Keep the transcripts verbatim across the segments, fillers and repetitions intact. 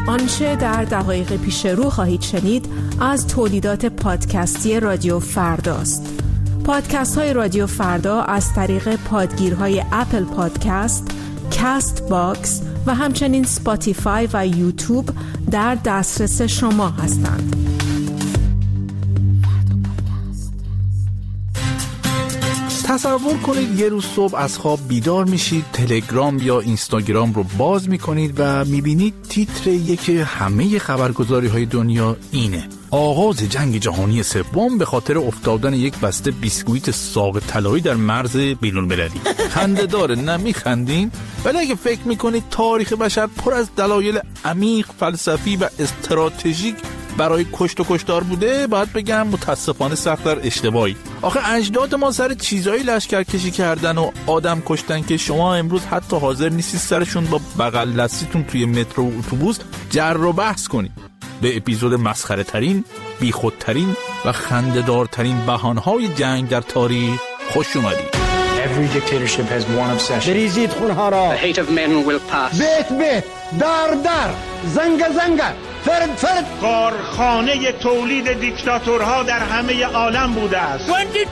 آنچه در دقایق پیش رو خواهید شنید از تولیدات پادکستی رادیو فرداست. پادکست های رادیو فردا از طریق پادگیرهای اپل پادکست، کست باکس و همچنین سپاتیفای و یوتیوب در دسترس شما هستند. تصور کنید یه روز صبح از خواب بیدار میشید، تلگرام یا اینستاگرام رو باز میکنید و میبینید تیتر یکی همه خبرگزاری های دنیا اینه: آغاز جنگ جهانی سوم به خاطر افتادن یک بسته بیسکویت ساق طلایی در مرز بین‌المللی. خنده داره، نمیخندین؟ ولی اگه فکر میکنید تاریخ بشر پر از دلایل عمیق، فلسفی و استراتژیک برای کشت و کشتار بوده، باید بگم متاسفانه سخت در اشتباهی. آخه اجداد ما سر چیزایی لشکرکشی کردن و آدم کشتن که شما امروز حتی حاضر نیستید سرشون با بغل دستیتون توی مترو و اتوبوس جر و بحث کنید. به اپیزود مسخره ترین، بیخودترین و خنده‌دارترین بهانه‌های جنگ در تاریخ خوش اومدید. Every dictatorship has one obsession. بریزید خونها را. The hate of men will pass. بیت بیت، در در، زنگ زنگ، فرد فرد. کارخانه تولید دیکتاتورها در همه عالم بوده است.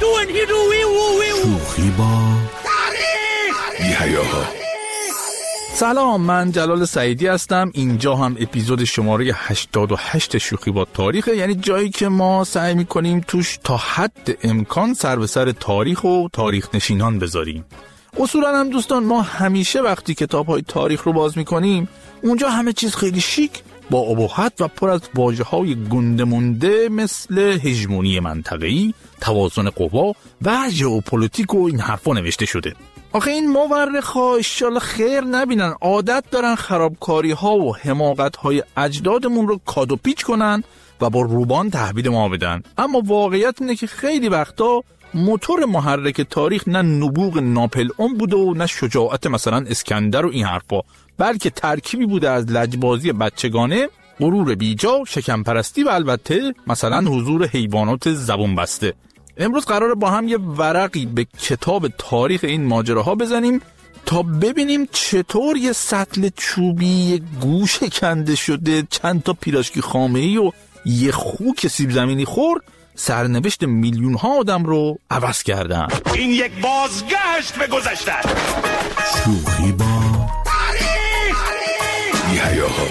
شوخی با تاریخ. یحیاها. سلام، من جلال سعیدی هستم. اینجا هم اپیزود شماره هشتاد و هشت شوخی با تاریخ، یعنی جایی که ما سعی میکنیم توش تا حد امکان سر به سر تاریخ و تاریخ نشینان بذاریم. اصولا هم دوستان، ما همیشه وقتی کتاب‌های تاریخ رو باز میکنیم اونجا همه چیز خیلی شیک، با ابهت و پر از واژه‌های گنده مونده مثل هژمونی منطقه‌ای، توازن قوا و ژئوپلیتیک و این حرفا نوشته شده. آخه این مورخ‌ها انشالله خیر نبینن، عادت دارن خرابکاری‌ها و حماقت‌های اجدادمون رو کادو پیچ کنن و با روبان تحویل ما بدن. اما واقعیت اینه که خیلی وقتا موتور محرک تاریخ نه نبوغ ناپل اون بوده و نه شجاعت مثلا اسکندر و این حرفا، بلکه ترکیبی بوده از لجبازی بچگانه، غرور بیجا، شکم پرستی و البته مثلا حضور حیوانات زبون بسته. امروز قراره با هم یه ورقی به کتاب تاریخ این ماجراها بزنیم تا ببینیم چطور یه سطل چوبی، یه گوش کنده شده، چند تا پیراشکی خامه‌ای و یه خوک سیب زمینی خور سرنوشت میلیون ها آدم رو عوض کردن. این یک بازگشت به گذشته. شوخی با تاریخ. یحیاها.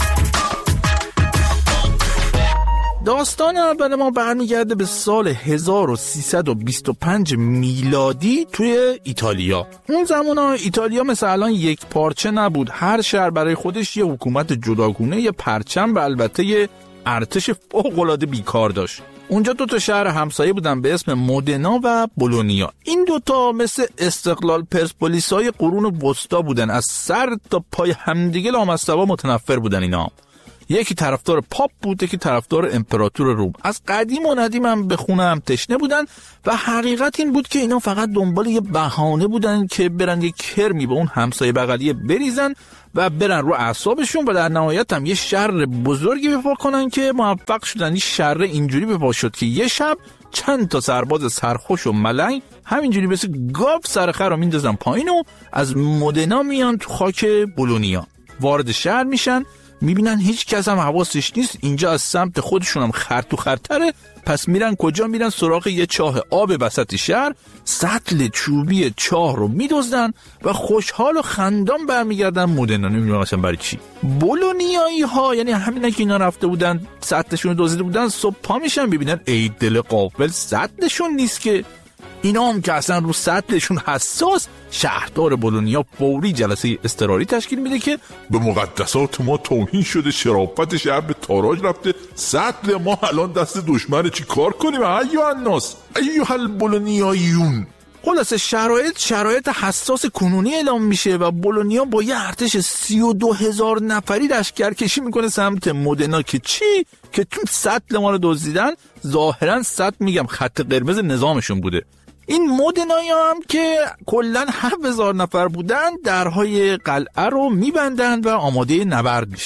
داستان اول ما برمیگرده به سال هزار و سیصد و بیست و پنج میلادی توی ایتالیا. اون زمانا ایتالیا مثل الان یک پارچه نبود، هر شهر برای خودش یه حکومت جداگونه، یه پرچم و البته یه ارتش فوق‌العاده بیکار داشت. اونجا دو تا شهر همسایه بودن به اسم مودنا و بولونیا. این دوتا مثل استقلال پرسپولیسای قرون وسطا بودن، از سر تا پای همدیگه لامصبا متنفر بودن اینا. یکی طرفدار پاپ بود، یکی طرفدار امپراتور روم. از قدیم و ندیم هم به خونه هم تشنه بودن و حقیقت این بود که اینا فقط دنبال یه بهانه بودن که برن یه کرمی به اون همسایه بغلیه بریزن و برن رو اعصابشون و در نهایت هم یه شر بزرگی بپا کنن که موفق شدن. این شر اینجوری بپا شد که یه شب چند تا سرباز سرخوش و ملنگ همینجوری مثل گاو سرخه رو میندازن پایین و از مودنا میان تو خاک بولونیا. وارد شهر میشن، میبینن هیچ کس هم حواسش نیست، اینجا از سمت خودشون هم خر تو خرتره. پس میرن کجا؟ میرن سراغ یه چاه آب وسط شهر، سطل چوبی چاه رو میدزدن و خوشحال و خندان برمیگردن مودنا. نمیدونم مثلا برای چی. بولونیایی ها، یعنی همینا که اینا رفته بودن سطلشون رو دزدیده بودن، صبح پا میشن ببینن ای دل غافل سطلشون نیست که. اینا هم که اصلا رو سطلشون حساس، شهردار بولونیا فوری جلسه اضطراری تشکیل میده که به مقدسات ما توهین شده، شرافت شهر به تاراج رفته، سطل ما الان دست دشمن، چی کار کنیم ایوه الناس ایوه البولونیاییون. خلاصه شرایط شرایط حساس کنونی اعلام میشه و بولونیا با یه ارتش سی و دو هزار نفری لشکرکشی میکنه سمت مودنا که چی؟ که تو سطل ما رو دزدیدن. ظاهرا سطل میگم خط قرمز نظامشون بوده. این مودنایی هم که کلن هفت هزار نفر بودن، درهای قلعه رو میبندن و آماده نبرد میشن.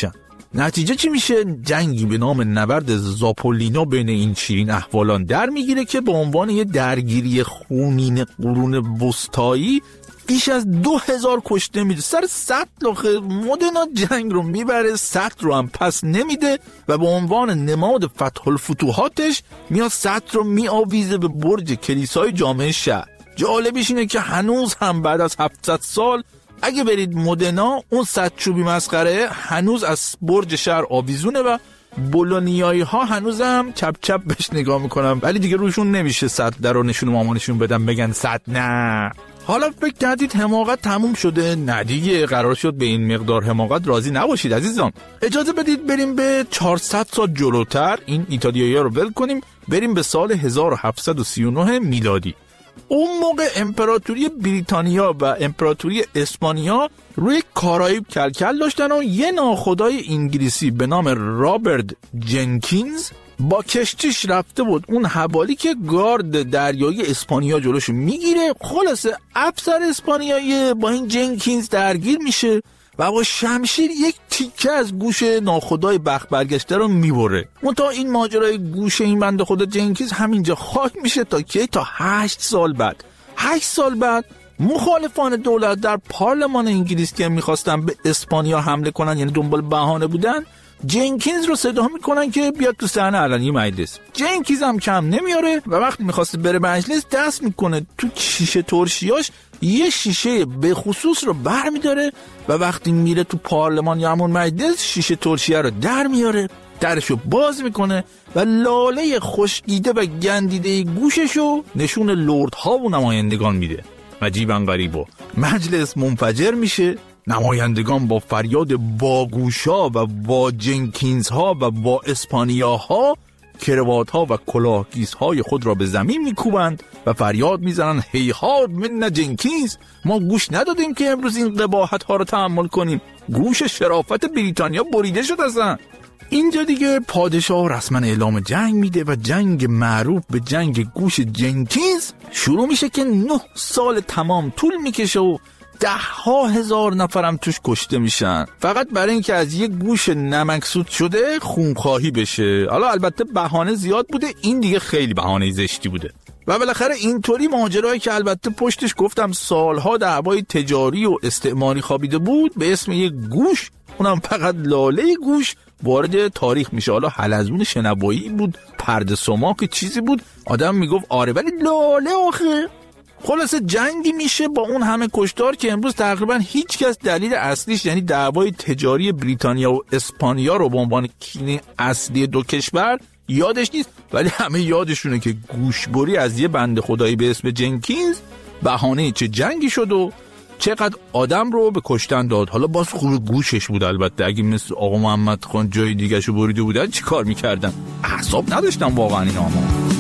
نتیجه چی میشه؟ جنگی به نام نبرد زاپولینا بین این شیرین احوالان در میگیره که به عنوان یه درگیری خونین قرون وسطایی بیش از دو هزار کشته میده. سر سطل آخه مدنا جنگ رو میبره، سطل رو هم پس نمیده و به عنوان نماد فتح الفتوحاتش میاد سطل رو میآویزه به برج کلیسای جامع شهر. جالبیش اینه که هنوز هم بعد از هفتصد سال اگه برید مدنا، اون سطل چوبی مسخره هنوز از برج شهر آویزونه و بولونیایی ها هنوز هم چپ چپ بهش نگاه میکنن، ولی دیگه روشون نمیشه سطل در رو نشون مامانشون بدن بگن سطل نه. حالا فکر کردید حماقت تموم شده؟ نه دیگه، قرار شد به این مقدار حماقت راضی نباشید عزیزان. اجازه بدید بریم به چهارصد سال جلوتر، این ایتالیایی‌ها رو ول کنیم، بریم به سال هزار و هفتصد و سی و نه میلادی. اون موقع امپراتوری بریتانیا و امپراتوری اسپانیا روی کارائیب کلکل داشتن و یه ناخدای انگلیسی به نام رابرت جنکینز با کشتیش رفته بود اون حوالی که گارد دریایی اسپانیا جلوشو میگیره. خلاصه افسر اسپانیایی با این جنکینز درگیر میشه و با شمشیر یک تیکه از گوش ناخدای بخت برگشته رو میبره. منتها این ماجرای گوش این بنده خدا جنکینز همینجا خاک میشه تا کی؟ تا هشت سال بعد. هشت سال بعد مخالفان دولت در پارلمان انگلیس که میخواستن به اسپانیا حمله کنن، یعنی دنبال بهانه بودن، جنکینز رو صدا میکنن که بیاد تو صحنه علنی مجلس. جنکینز هم کم نمیاره و وقتی میخواسته بره مجلس دست میکنه تو شیشه ترشیاش، یه شیشه به خصوص رو بر میداره و وقتی میره تو پارلمان یا همون مجلس شیشه ترشیه رو در میاره، درشو باز میکنه و لاله خوشگیده و گندیده گوششو نشون لردها و نمایندگان میده. عجیبا غریبا مجلس منفجر میشه، نمایندگان با فریاد واگوشا و وا جنکینز ها و وا اسپانیا ها کروات ها و کلاهگیس های خود را به زمین میکوبند و فریاد میزنن هیهات من جنکینز، ما گوش ندادیم که امروز این قباحت ها رو تحمل کنیم، گوش شرافت بریتانیا بریده شد اصلا. اینجا دیگه پادشاه رسما اعلام جنگ میده و جنگ معروف به جنگ گوش جنکینز شروع میشه که نه سال تمام طول میکشه و ده ها هزار نفرم توش کشته میشن، فقط برای اینکه از یک گوش نمکسود شده خونخواهی بشه. حالا البته بهانه زیاد بوده، این دیگه خیلی بهانه زشتی بوده و بالاخره اینطوری ماجرایی که البته پشتش گفتم سالها دعوای تجاری و استعماری خوابیده بود به اسم یک گوش، اونم فقط لاله گوش، وارد تاریخ میشه. حالا حلزون شنوایی بود، پرده سماک چیزی بود، آدم میگفت آره ولی لاله آخه. خلاصه جنگی میشه با اون همه کشتار که امروز تقریبا هیچ کس دلیل اصلیش، یعنی دعوای تجاری بریتانیا و اسپانیا رو به عنوان کینه اصلی دو کشور یادش نیست، ولی همه یادشونه که گوشبری از یه بنده خدایی به اسم جنکینز بهانه چه جنگی شد و چقدر آدم رو به کشتن داد. حالا باز خوب گوشش بود، البته اگه مثل آقا محمد خان جای دیگه شو بریده بودن چی کار میکردن؟ اعصاب نداشتن واقعا این آما.